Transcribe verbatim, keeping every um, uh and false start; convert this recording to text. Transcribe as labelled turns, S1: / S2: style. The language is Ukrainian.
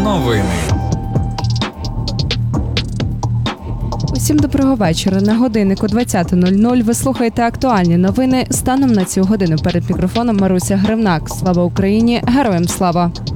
S1: Новини.
S2: Усім доброго вечора. На годиннику двадцята нуль нуль ви слухаєте актуальні новини станом на цю годину. Перед мікрофоном Маруся Гривнак. Слава Україні! Героям слава!